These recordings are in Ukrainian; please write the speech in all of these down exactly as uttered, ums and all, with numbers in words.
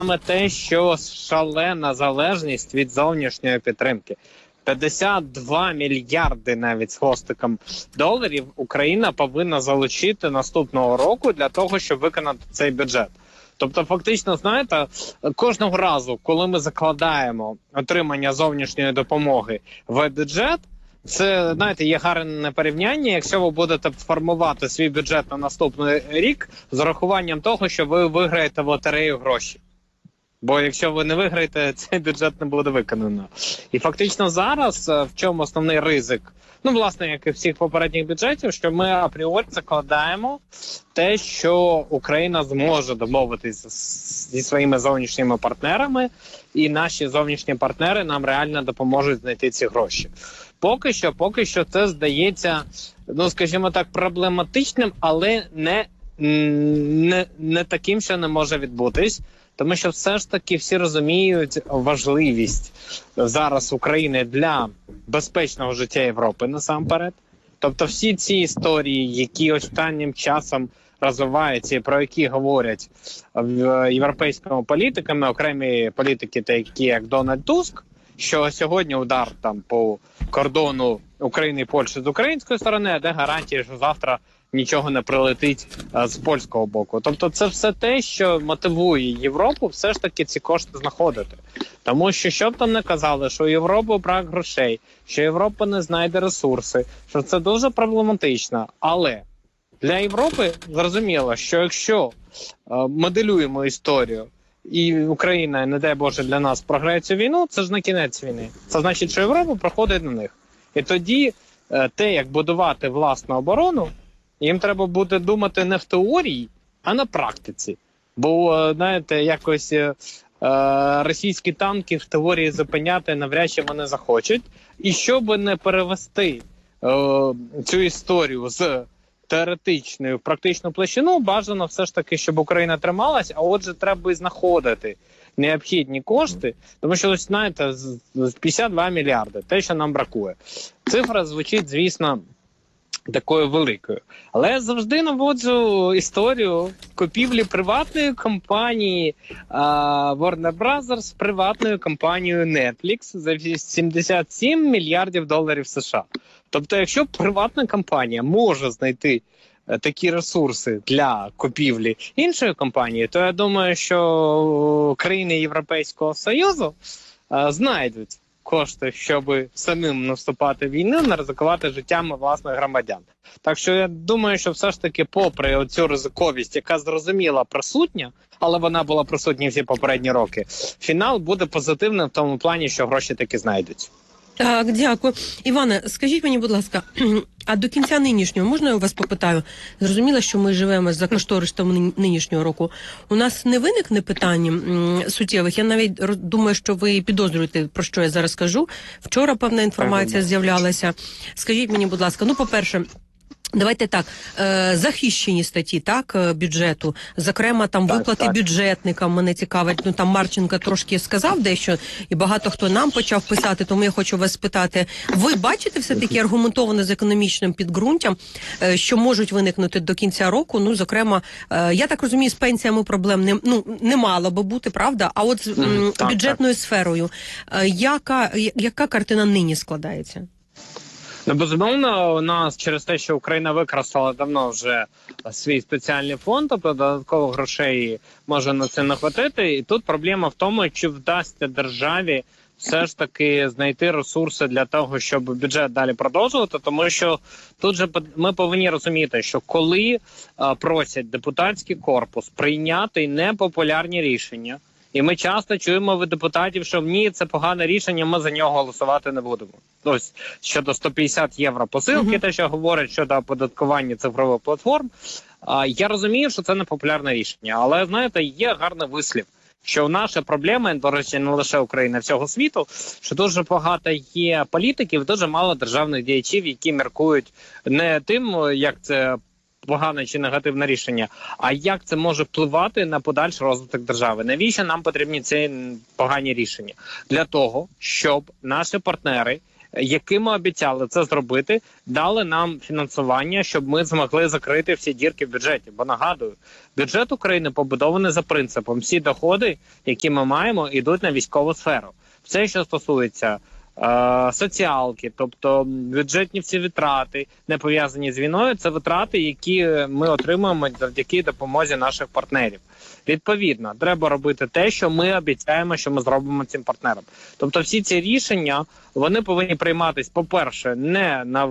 саме те, що шалена залежність від зовнішньої підтримки. п'ятдесят два мільярди навіть з хвостиком доларів Україна повинна залучити наступного року для того, щоб виконати цей бюджет. Тобто, фактично, знаєте, кожного разу, коли ми закладаємо отримання зовнішньої допомоги в бюджет, це, знаєте, є гарне порівняння, якщо ви будете формувати свій бюджет на наступний рік з урахуванням того, що ви виграєте в лотерею гроші. Бо якщо ви не виграєте, цей бюджет не буде виконано. І фактично зараз в чому основний ризик? Ну, власне, як і всіх попередніх бюджетів, що ми апріорі закладаємо те, що Україна зможе домовитися зі своїми зовнішніми партнерами, і наші зовнішні партнери нам реально допоможуть знайти ці гроші. Поки що, поки що це здається, ну, скажімо так, проблематичним, але не, не, не таким, що не може відбутись. Тому що все ж таки всі розуміють важливість зараз України для безпечного життя Європи насамперед. Тобто всі ці історії, які останнім часом розвиваються і про які говорять в європейському політиками, окремі політики, такі як Дональд Туск, що сьогодні удар там по кордону України і Польщі з української сторони, а де гарантії, що завтра нічого не прилетить а, з польського боку. Тобто це все те, що мотивує Європу все ж таки ці кошти знаходити. Тому що, що б там не казали, що у Європи брак грошей, що Європа не знайде ресурси, що це дуже проблематично. Але для Європи зрозуміло, що якщо а, моделюємо історію, і Україна, не дай Боже, для нас програє цю війну, це ж не кінець війни. Це значить, що Європа проходить на них. І тоді а, те, як будувати власну оборону, їм треба буде думати не в теорії, а на практиці. Бо, знаєте, якось е, російські танки в теорії зупиняти навряд чи вони захочуть. І щоб не перевести е, цю історію з теоретичної в практичну площину, бажано все ж таки, щоб Україна трималась, а отже, треба і знаходити необхідні кошти, тому що, ось, знаєте, п'ятдесят два мільярди, те, що нам бракує. Цифра звучить, звісно, такою великою. Але я завжди наводжу історію купівлі приватної компанії а, Warner Brothers з приватною компанією Netflix за сімдесят сім мільярдів доларів США. Тобто, якщо приватна компанія може знайти такі ресурси для купівлі іншої компанії, то я думаю, що країни Європейського Союзу а, знайдуть кошти, щоб самим наступати війну, не ризикувати життями власних громадян. Так що я думаю, що все ж таки, попри оцю ризиковість, яка зрозуміла присутня, але вона була присутня всі попередні роки, фінал буде позитивним в тому плані, що гроші таки знайдуть. Так, дякую. Іване, скажіть мені, будь ласка, а до кінця нинішнього, можна я у вас попитаю? Зрозуміло, що ми живемо за кошторисом нинішнього року. У нас не виникне питань м, суттєвих? Я навіть думаю, що ви підозрюєте, про що я зараз кажу. Вчора певна інформація з'являлася. Скажіть мені, будь ласка, ну, по-перше, давайте так, е, захищені статті, так, бюджету, зокрема, там так, виплати так. бюджетникам мене цікавить, ну там Марченко трошки сказав дещо, і багато хто нам почав писати, тому я хочу вас спитати, ви бачите все-таки аргументовано з економічним підґрунтям, е, що можуть виникнути до кінця року, ну, зокрема, е, я так розумію, з пенсіями проблем не, ну, не мало би бути, правда, а от з м, так, бюджетною так. сферою, е, яка, яка картина нині складається? Ну, безумовно, у нас через те, що Україна використала давно вже свій спеціальний фонд, тобто додаткових грошей може на це не хватити. І тут проблема в тому, чи вдасться державі все ж таки знайти ресурси для того, щоб бюджет далі продовжувати, тому що тут же ми повинні розуміти, що коли а, просять депутатський корпус прийняти непопулярні рішення, і ми часто чуємо від депутатів, що ні, це погане рішення, ми за нього голосувати не будемо. Ось щодо сто п'ятдесят євро посилки, uh-huh. те, що говорять щодо оподаткування цифрових платформ. А, я розумію, що це не популярне рішення, але, знаєте, є гарний вислів, що наша проблема, до речі, не лише України, а всього світу, що дуже багато є політиків, дуже мало державних діячів, які міркують не тим, як це погане чи негативне рішення, а як це може впливати на подальший розвиток держави. Навіщо нам потрібні ці погані рішення? Для того, щоб наші партнери які ми обіцяли це зробити, дали нам фінансування, щоб ми змогли закрити всі дірки в бюджеті. Бо нагадую, бюджет України побудований за принципом: всі доходи, які ми маємо, йдуть на військову сферу. Все, що стосується е, соціалки, тобто бюджетні всі витрати, не пов'язані з війною, це витрати, які ми отримуємо завдяки допомозі наших партнерів. Відповідно, треба робити те, що ми обіцяємо, що ми зробимо цим партнерам. Тобто всі ці рішення, вони повинні прийматись, по-перше, не на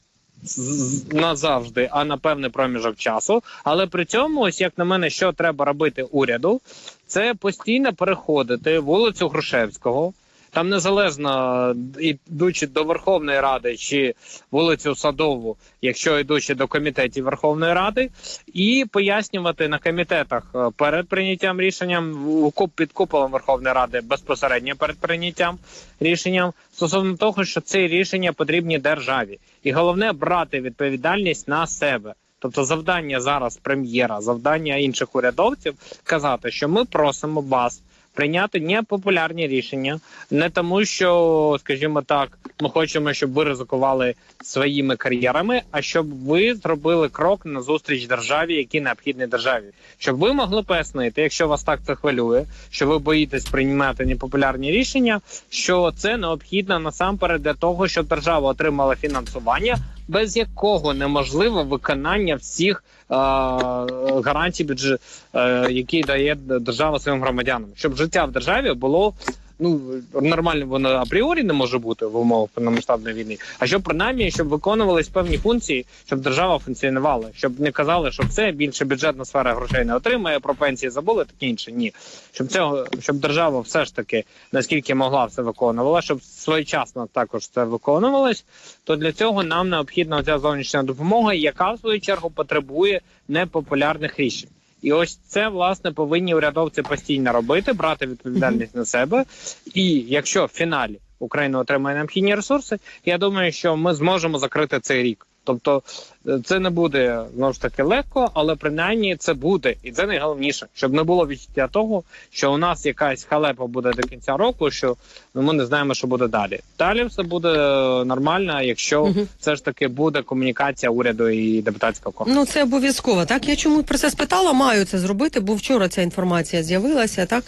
назавжди, а на певний проміжок часу. Але при цьому, ось як на мене, що треба робити уряду, це постійно переходити вулицю Грушевського, там незалежно, йдучи до Верховної Ради чи вулицю Садову, якщо йдучи до комітетів Верховної Ради, і пояснювати на комітетах перед прийняттям рішенням, під куполом Верховної Ради безпосередньо перед прийняттям рішенням, стосовно того, що ці рішення потрібні державі. І головне – брати відповідальність на себе. Тобто завдання зараз прем'єра, завдання інших урядовців – казати, що ми просимо вас прийняти непопулярні рішення, не тому, що, скажімо так, ми хочемо, щоб ви ризикували своїми кар'єрами, а щоб ви зробили крок на зустріч державі, який необхідний державі. Щоб ви могли пояснити, якщо вас так це хвилює, що ви боїтесь приймати непопулярні рішення, що це необхідно насамперед для того, щоб держава отримала фінансування, без якого неможливо виконання всіх е- гарантій, бюджет, е- які дає держава своїм громадянам. Щоб життя в державі було, ну, нормально воно апріорі не може бути в умовах повномасштабної війни, а щоб принаймні, щоб виконувались певні функції, щоб держава функціонувала, щоб не казали, що все, більше бюджетна сфера грошей не отримає, про пенсії забули, таке інше. Ні. Щоб цього, щоб держава все ж таки, наскільки могла, все виконувала, щоб своєчасно також це виконувалось, то для цього нам необхідна ця зовнішня допомога, яка в свою чергу потребує непопулярних рішень. І ось це, власне, повинні урядовці постійно робити, брати відповідальність на себе. І якщо в фіналі Україна отримає необхідні ресурси, я думаю, що ми зможемо закрити цей рік. Тобто це не буде, знову ж таки, легко, але принаймні це буде. І це найголовніше, щоб не було відчуття того, що у нас якась халепа буде до кінця року, що ну, ми не знаємо, що буде далі. Далі все буде нормально, якщо угу. все ж таки буде комунікація уряду і депутатського корпусу. Ну, це обов'язково, так? Я чому про це спитала, маю це зробити, бо вчора ця інформація з'явилася, так?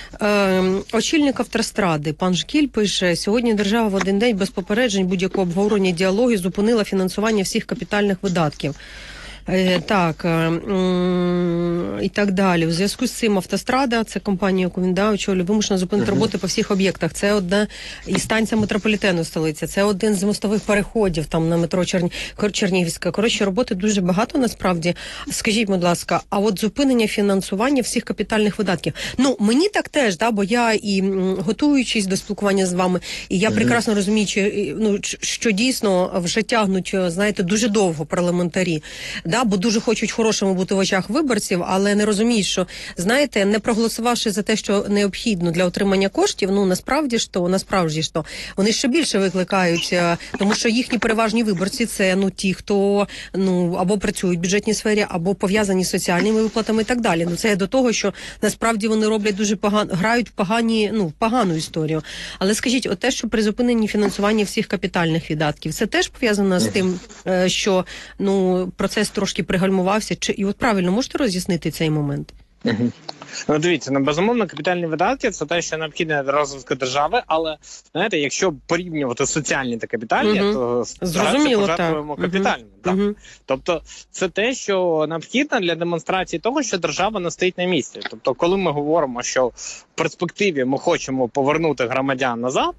Е, очільник Автостради, пан Шкіль, пише, сьогодні держава в один день без попереджень будь-якого обговорення діалогу зупинила фінансування всіх капітальних видатків. Е, так, е, і так далі. У зв'язку з цим Автострада, це компанія, яку він дав, очолює, вимушено зупинити uh-huh. роботи по всіх об'єктах. Це одна і станція метрополітену столиця, це один з мостових переходів там на метро Черні... Чернігівська. Коротше, роботи дуже багато насправді. Скажіть, будь ласка, а от зупинення фінансування всіх капітальних видатків. Ну, мені так теж, да, бо я і готуючись до спілкування з вами, і я uh-huh. прекрасно розумію, чи, ну, що дійсно вже тягнуть, знаєте, дуже довго парламентарі. Да, бо дуже хочуть хорошими бути в очах виборців, але не розуміють, що, знаєте, не проголосувавши за те, що необхідно для отримання коштів, ну, насправді ж то, насправді ж то, вони ще більше викликають, тому що їхні переважні виборці – це, ну, ті, хто, ну, або працюють в бюджетній сфері, або пов'язані з соціальними виплатами і так далі. Ну, це до того, що, насправді, вони роблять дуже погано, грають в погані, ну, в погану історію. Але скажіть, от те, що призупинені фінансування всіх капітальних видатків, це теж пов'язано з тим, що, ну, процес трошки пригальмувався, чи і от правильно можете роз'яснити цей момент? Угу. Ну, дивіться, ну, безумовно, капітальні видатки – це те, що необхідне для розвитку держави, але, знаєте, якщо порівнювати соціальні та капітальні, угу. то зрозуміло, пожертвуємо капітальним. Угу. Так. Угу. Тобто, це те, що необхідно для демонстрації того, що держава не стоїть на місці. Тобто, коли ми говоримо, що в перспективі ми хочемо повернути громадян назад,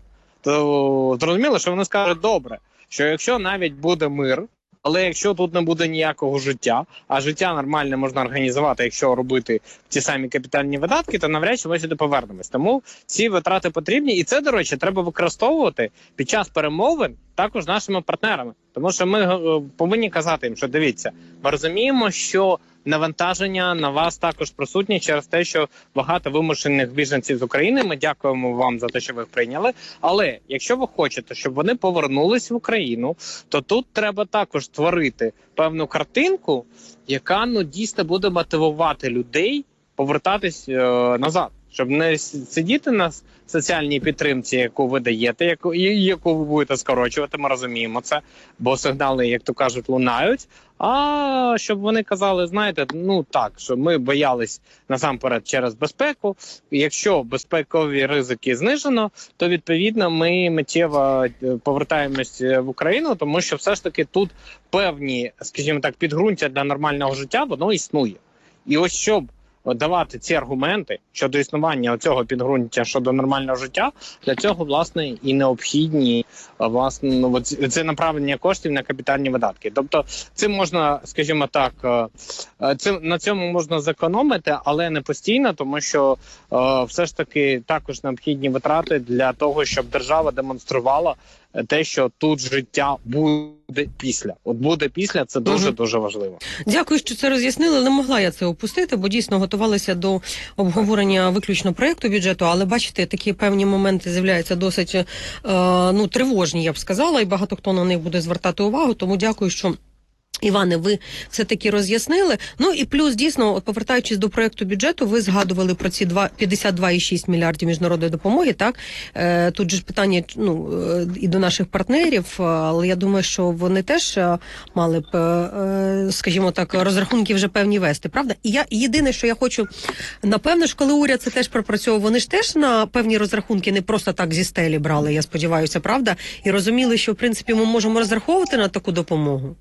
то зрозуміло, що вони скажуть, добре, що якщо навіть буде мир, але якщо тут не буде ніякого життя, а життя нормальне можна організувати, якщо робити ті самі капітальні видатки, то навряд чи ми сюди повернемось. Тому ці витрати потрібні. І це, до речі, треба використовувати під час перемовин також нашими партнерами. Тому що ми повинні казати їм, що дивіться, ми розуміємо, що навантаження на вас також присутні через те, що багато вимушених біженців з України. Ми дякуємо вам за те, що ви їх прийняли. Але якщо ви хочете, щоб вони повернулись в Україну, то тут треба також створити певну картинку, яка, ну, дійсно буде мотивувати людей повертатись е, назад. щоб не сидіти на соціальній підтримці, яку ви даєте, яку, яку ви будете скорочувати, ми розуміємо це, бо сигнали, як то кажуть, лунають, а щоб вони казали, знаєте, ну так, що ми боялись насамперед через безпеку, якщо безпекові ризики знижено, то відповідно ми миттєво повертаємось в Україну, тому що все ж таки тут певні, скажімо так, підґрунтя для нормального життя, воно існує. І ось щоб давати ці аргументи щодо існування цього підґрунтя щодо нормального життя, для цього, власне, і необхідні, власне, ну, це направлення коштів на капітальні видатки. Тобто цим можна, скажімо так, цим, на цьому можна зекономити, але не постійно, тому що е, все ж таки також необхідні витрати для того, щоб держава демонструвала те, що тут життя буде після. От буде після, це дуже-дуже важливо. Дякую, що це роз'яснили. Не могла я це опустити, бо дійсно готувалися до обговорення виключно проєкту бюджету, але бачите, такі певні моменти з'являються досить е, ну, тривожні, я б сказала, і багато хто на них буде звертати увагу, тому дякую, що Іване, ви все-таки роз'яснили. Ну і плюс, дійсно, от повертаючись до проєкту бюджету, ви згадували про ці п'ятдесят два цілих шість мільярдів міжнародної допомоги, так? Е, тут же ж питання, ну, і до наших партнерів, але я думаю, що вони теж мали б, е, скажімо так, розрахунки вже певні вести, правда? І я єдине, що я хочу, напевно ж, коли уряд це теж пропрацьовував, вони ж теж на певні розрахунки не просто так зі стелі брали, я сподіваюся, правда? І розуміли, що, в принципі, ми можемо розраховувати на таку допомогу.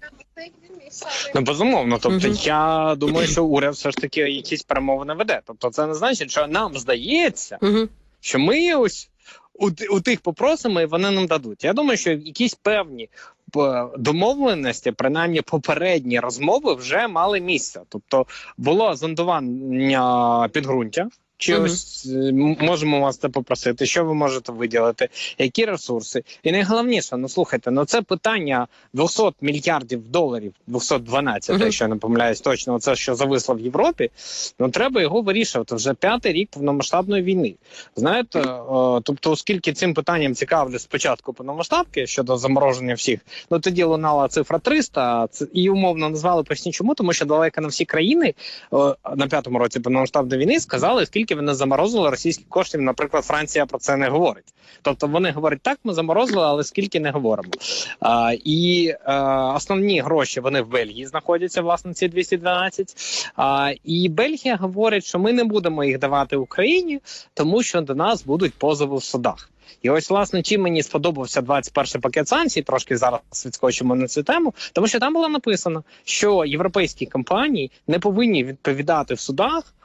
Ну, безумовно. Тобто, uh-huh. я думаю, що уряд все ж таки якісь перемовини веде. Тобто, це не значить, що нам здається, uh-huh. що ми ось у, у тих попросимо, і вони нам дадуть. Я думаю, що якісь певні домовленості, принаймні попередні розмови вже мали місце. Тобто, було зондування підґрунтя. Чи uh-huh. ось можемо вас це попросити, що ви можете виділити, які ресурси. І найголовніше, ну слухайте, ну це питання двісті мільярдів доларів, двісті дванадцять, uh-huh. якщо я не помиляюсь точно, це що зависло в Європі, ну треба його вирішувати. Вже п'ятий рік повномасштабної війни. Знаєте, о, тобто, оскільки цим питанням цікавлять спочатку повномасштабки щодо замороження всіх, ну тоді лунала цифра триста, це, і умовно назвали постійно чому, тому що далеко на всі країни о, на п'ятому році повномасштабної війни сказали, скільки вони заморозили російських коштів, наприклад, Франція про це не говорить. Тобто вони говорять, так, ми заморозили, але скільки не говоримо. А, і а, основні гроші, вони в Бельгії знаходяться, власне, ці двісті дванадцять. А, і Бельгія говорить, що ми не будемо їх давати Україні, тому що до нас будуть позови в судах. І ось, власне, чим мені сподобався двадцять перший пакет санкцій, трошки зараз відскочимо на цю тему, тому що там було написано, що європейські компанії не повинні відповідати в судах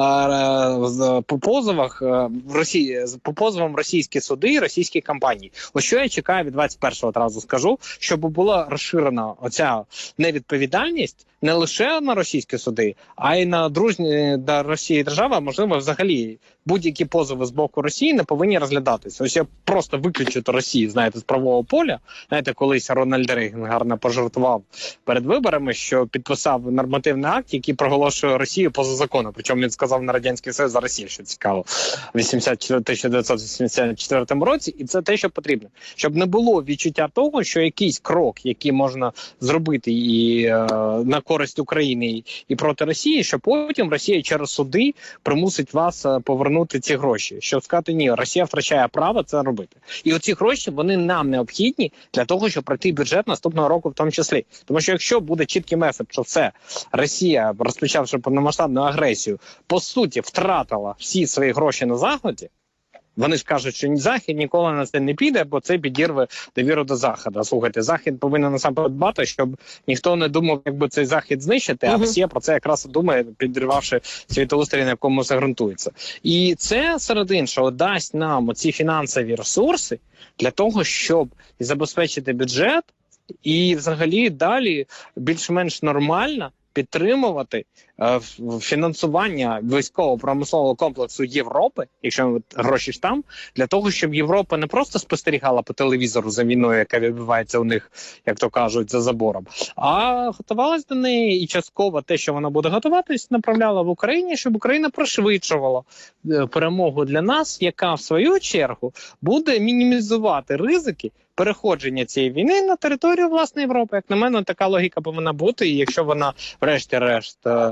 по позовах в Росії, по позовам російські суди, російські компанії. Ось що я чекаю від двадцять першого, одразу скажу, щоб була розширена оця невідповідальність не лише на російські суди, а й на дружні до Росії держави, можливо, взагалі будь-які позови з боку Росії не повинні розглядатися. Ось я просто виключу Росію, знаєте, з правового поля. Знаєте, колись Рональд Рейган гарно пожартував перед виборами, що підписав нормативний акт, який проголошує Росію поза законом. Причому він сказав на Радянський Союз за Росію, що цікаво, в тисяча дев'ятсот вісімдесят четвертому році. І це те, що потрібно. Щоб не було відчуття того, що якийсь крок, який можна зробити і е, на користь України і, і проти Росії, що потім Росія через суди примусить вас повернути ці гроші. Щоб сказати, ні, Росія втрачає право це робити. І оці гроші, вони нам необхідні для того, щоб пройти бюджет наступного року в тому числі. Тому що якщо буде чіткий меседж, що все, Росія, розпочавши повномасштабну агресію, по суті втратила всі свої гроші на Заході, вони ж кажуть, що Захід ніколи на це не піде, бо це підірве довіру до Заходу. Слухайте, Захід повинен насамперед дбати, щоб ніхто не думав, як би цей Захід знищити, а Росія про це якраз думає, підривавши світоустрій, на якому це ґрунтується. І це, серед іншого, дасть нам оці фінансові ресурси для того, щоб забезпечити бюджет і взагалі далі більш-менш нормально підтримувати е, фінансування військово-промислового комплексу Європи, якщо гроші ж там, для того, щоб Європа не просто спостерігала по телевізору за війною, яка відбувається у них, як то кажуть, за забором, а готувалась до неї і частково те, що вона буде готуватись, направляла в Україні, щоб Україна пришвидшувала е, перемогу для нас, яка в свою чергу буде мінімізувати ризики переходження цієї війни на територію власної Європи. Як на мене, така логіка повинна бути, і якщо вона врешті-решт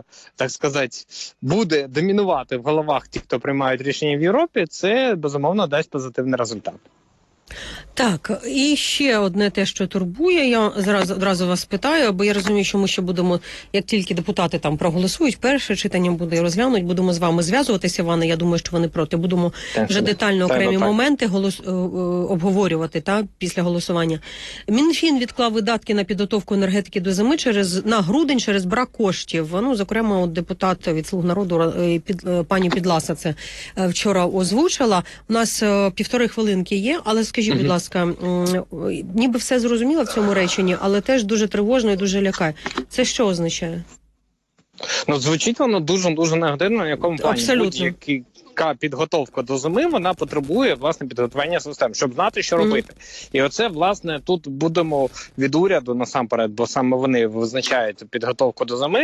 так сказати, буде домінувати в головах тих, хто приймають рішення в Європі, це, безумовно, дасть позитивний результат. Так, і ще одне те, що турбує, я зразу одразу вас питаю, бо я розумію, що ми ще будемо, як тільки депутати там проголосують, перше читання буде розглянуть, будемо з вами зв'язуватися, Іване, я думаю, що вони проти. Будемо так, вже детально окремі так. моменти голос... обговорювати та, після голосування. Мінфін відклав видатки на підготовку енергетики до зими через на грудень через брак коштів. Ну, зокрема, от депутат від «Слуг народу» під, пані Підласа це вчора озвучила. У нас півтори хвилинки є, але скажіть, будь ласка, ніби все зрозуміло в цьому реченні, але теж дуже тривожно і дуже лякає. Це що означає? Ну, звучить воно дуже-дуже негативно, в якому плані будь-який підготовка до зими, вона потребує, власне, підготування систем, щоб знати, що робити. Mm-hmm. І оце, власне, тут будемо від уряду насамперед, бо саме вони визначають підготовку до зими,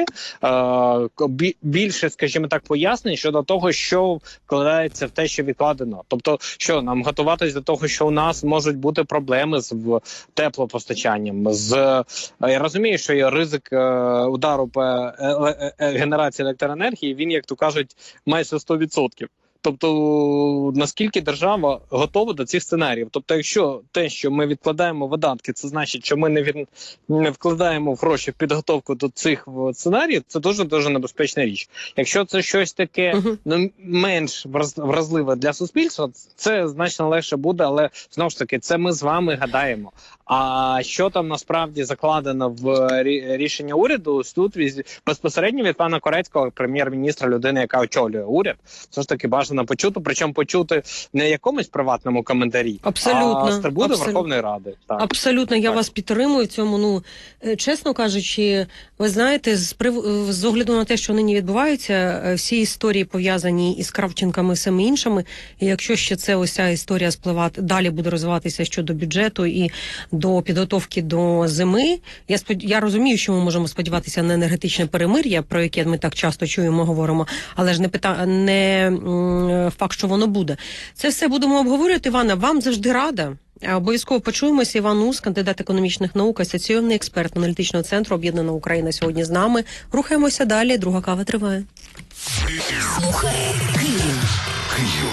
е- більше, скажімо так, пояснень щодо того, що вкладається в те, що відкладено. Тобто, що нам готуватись до того, що у нас можуть бути проблеми з теплопостачанням, з... Я розумію, що є ризик е- удару по е- е- е- генерації електроенергії, він, як то кажуть, майже сто відсотків. Тобто, наскільки держава готова до цих сценаріїв? Тобто, якщо те, що ми відкладаємо видатки, це значить, що ми не, від... не вкладаємо в гроші в підготовку до цих сценаріїв, це дуже-дуже небезпечна річ. Якщо це щось таке uh-huh. ну, менш вразливе для суспільства, це значно легше буде, але, знову ж таки, це ми з вами гадаємо. А що там насправді закладено в рішення уряду, тут безпосередньо від пана Корецького, прем'єр-міністра, людини, яка очолює уряд, все ж таки бажано почути, причому почути не якомусь приватному коментарі, абсолютно, а з трибуни Верховної Ради. Так. Абсолютно, я так. вас підтримую в цьому. Ну, чесно кажучи, ви знаєте, з, прив... з огляду на те, що нині відбуваються, всі історії пов'язані із Кравченками і всіми іншими, і якщо ще це ось ця історія спливати, далі буде розвиватися щодо бюджету і до підготовки до зими, я, спод... я розумію, що ми можемо сподіватися на енергетичне перемир'я, про яке ми так часто чуємо, говоримо, але ж не, пита... не факт, що воно буде. Це все будемо обговорювати. Івана, вам завжди рада. Обов'язково почуємося. Іван Ус, кандидат економічних наук, асоційований експерт аналітичного центру «Об'єднана Україна» сьогодні з нами. Рухаємося далі. Друга кава триває. Слухай Київ. Київ.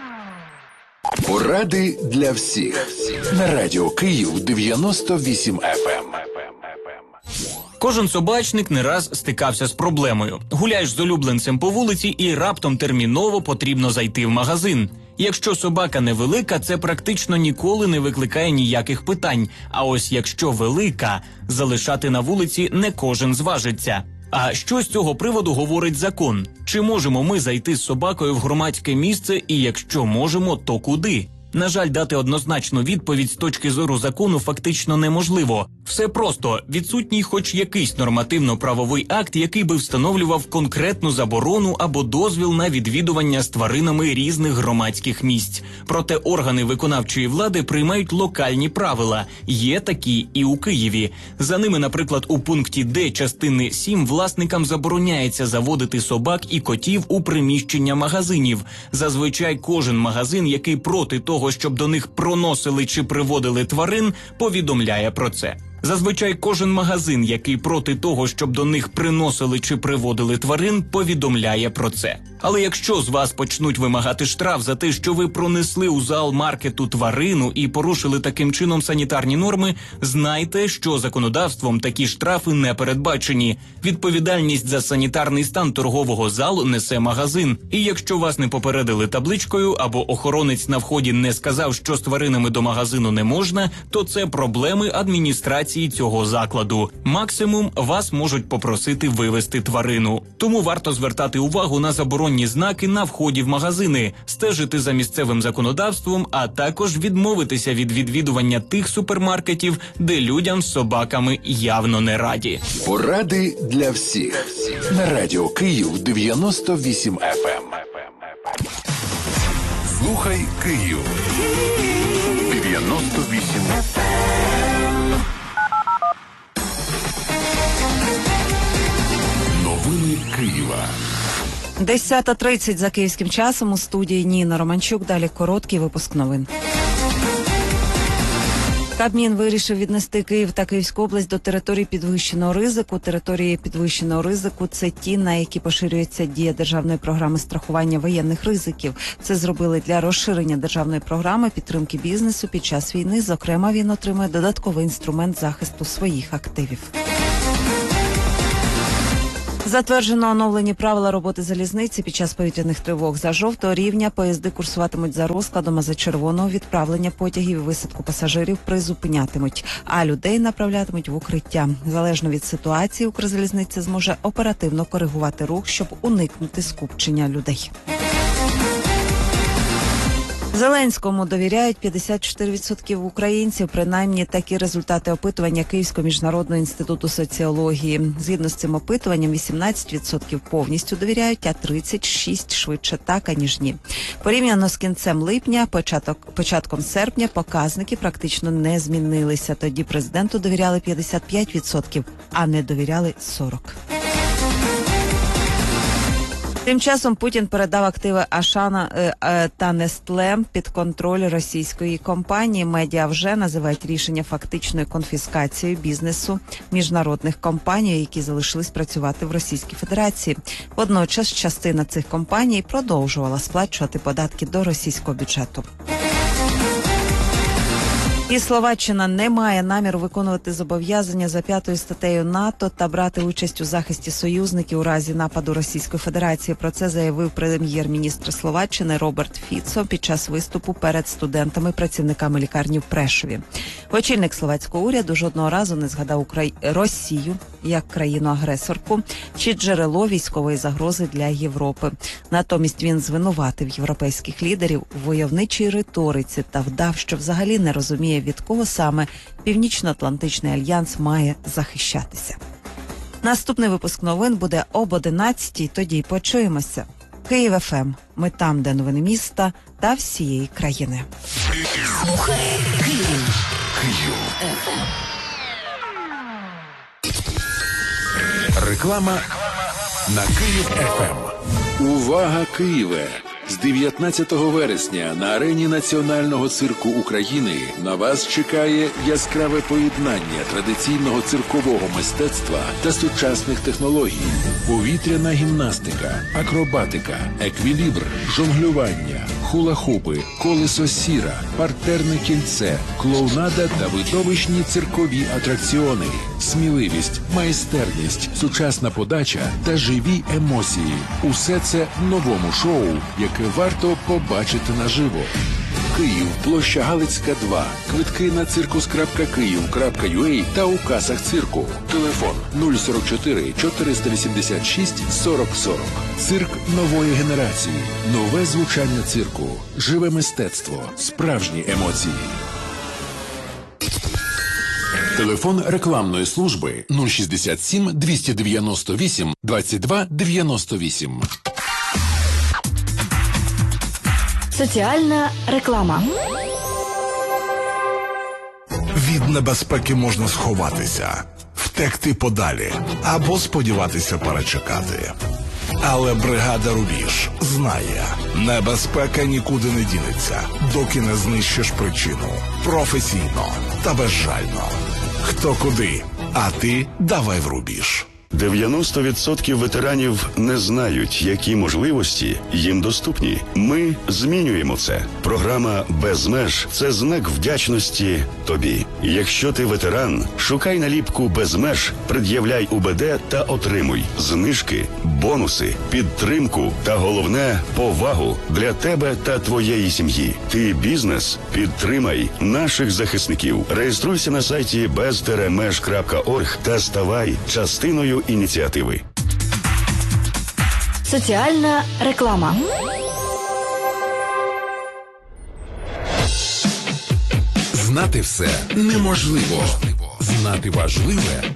Поради для всіх. На радіо Київ дев'яносто вісім еф ем. Кожен собачник не раз стикався з проблемою. Гуляєш з улюбленцем по вулиці і раптом терміново потрібно зайти в магазин. Якщо собака невелика, це практично ніколи не викликає ніяких питань. А ось якщо велика, залишати на вулиці не кожен зважиться. А що з цього приводу говорить закон? Чи можемо ми зайти з собакою в громадське місце і якщо можемо, то куди? На жаль, дати однозначну відповідь з точки зору закону фактично неможливо. Все просто – відсутній хоч якийсь нормативно-правовий акт, який би встановлював конкретну заборону або дозвіл на відвідування з тваринами різних громадських місць. Проте органи виконавчої влади приймають локальні правила. Є такі і у Києві. За ними, наприклад, у пункті Д частини сім власникам забороняється заводити собак і котів у приміщення магазинів. Зазвичай кожен магазин, який проти того, щоб до них проносили чи приводили тварин, повідомляє про це. Зазвичай кожен магазин, який проти того, щоб до них приносили чи приводили тварин, повідомляє про це. Але якщо з вас почнуть вимагати штраф за те, що ви пронесли у зал маркету тварину і порушили таким чином санітарні норми, знайте, що законодавством такі штрафи не передбачені. Відповідальність за санітарний стан торгового залу несе магазин. І якщо вас не попередили табличкою або охоронець на вході не сказав, що з тваринами до магазину не можна, то це проблеми адміністрації цього закладу. Максимум вас можуть попросити вивезти тварину. Тому варто звертати увагу на заборонні знаки на вході в магазини, стежити за місцевим законодавством, а також відмовитися від відвідування тих супермаркетів, де людям з собаками явно не раді. Поради для всіх. На радіо Київ дев'яносто вісім еф ем. Слухай Київ. дев'яносто вісім еф ем. Новини Києва. десята тридцять за київським часом, у студії Ніна Романчук. Далі короткий випуск новин. Кабмін вирішив віднести Київ та Київську область до території підвищеного ризику. Території підвищеного ризику – це ті, на які поширюється дія державної програми страхування воєнних ризиків. Це зробили для розширення державної програми підтримки бізнесу під час війни. Зокрема, він отримує додатковий інструмент захисту своїх активів. Затверджено оновлені правила роботи залізниці під час повітряних тривог. За жовтого рівня поїзди курсуватимуть за розкладом, а за червоного відправлення потягів і висадку пасажирів призупинятимуть, а людей направлятимуть в укриття. Залежно від ситуації, Укрзалізниця зможе оперативно коригувати рух, щоб уникнути скупчення людей. Зеленському довіряють п'ятдесят чотири відсотки українців, принаймні такі результати опитування Київського міжнародного інституту соціології. Згідно з цим опитуванням, вісімнадцять відсотків повністю довіряють, а тридцять шість відсотків швидше так, аніж ні. Порівняно з кінцем липня, початок, початком серпня показники практично не змінилися. Тоді президенту довіряли п'ятдесят п'ять відсотків, а не довіряли сорок відсотків. Тим часом Путін передав активи Ашана е, е, та Нестле під контроль російської компанії. Медіа вже називають рішення фактичною конфіскацією бізнесу міжнародних компаній, які залишились працювати в Російській Федерації. Водночас частина цих компаній продовжувала сплачувати податки до російського бюджету. І Словаччина не має наміру виконувати зобов'язання за п'ятою статтею НАТО та брати участь у захисті союзників у разі нападу Російської Федерації. Про це заявив прем'єр-міністр Словаччини Роберт Фіцо під час виступу перед студентами-працівниками лікарні в Прешові. Очільник словацького уряду жодного разу не згадав Украї... Росію як країну-агресорку чи джерело військової загрози для Європи. Натомість він звинуватив європейських лідерів у войовничій риториці та вдав, що взагалі не розуміє, від кого саме Північно-Атлантичний альянс має захищатися. Наступний випуск новин буде об одинадцятій, тоді почуємося. Київ еф ем. Ми там, де новини міста та всієї країни. Слухай Київ. Київ. Реклама на Київ еф ем. Увага, Києве! З дев'ятнадцятого вересня на арені Національного цирку України на вас чекає яскраве поєднання традиційного циркового мистецтва та сучасних технологій. Повітряна гімнастика, акробатика, еквілібр, жонглювання, хула-хупи, колесо сіра, партерне кільце, клоунада та видовищні циркові атракціони. Сміливість, майстерність, сучасна подача та живі емоції. Усе це в новому шоу, яке варто побачити наживо. Київ, площа Галицька, два. Квитки на циркус крапка київ крапка ю а та у касах цирку. Телефон нуль сорок чотири чотириста вісімдесят шість сорок сорок. Цирк нової генерації. Нове звучання цирку. Живе мистецтво. Справжні емоції. Телефон рекламної служби нуль шістдесят сім двісті дев'яносто вісім двадцять два дев'яносто вісім. Соціальна реклама. Від небезпеки можна сховатися, втекти подалі або сподіватися перечекати. Але бригада «Рубіж» знає, небезпека нікуди не дінеться, доки не знищиш причину. Професійно та безжально. Хто куди, а ти давай в рубіж. дев'яносто відсотків ветеранів не знають, які можливості їм доступні. Ми змінюємо це. Програма «Без меж» – це знак вдячності тобі. Якщо ти ветеран, шукай наліпку «Без меж», пред'являй у be de та отримуй знижки, бонуси, підтримку та, головне, повагу для тебе та твоєї сім'ї. Ти бізнес? Підтримай наших захисників. Реєструйся на сайті без меж крапка орг та ставай частиною ініціативи. Соціальна реклама. Знати все неможливо. Знати важливе